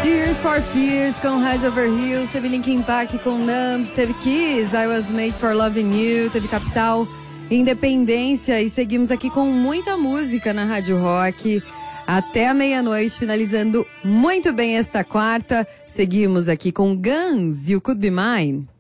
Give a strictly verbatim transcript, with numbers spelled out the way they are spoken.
Tears for Fears com Head Over Heels, teve Linkin Park com Numb, teve Kiss, I Was Made for Loving You, teve Capital, Independência e seguimos aqui com muita música na Rádio Rock até a meia-noite, finalizando muito bem esta quarta. Seguimos aqui com Guns e o Could Be Mine.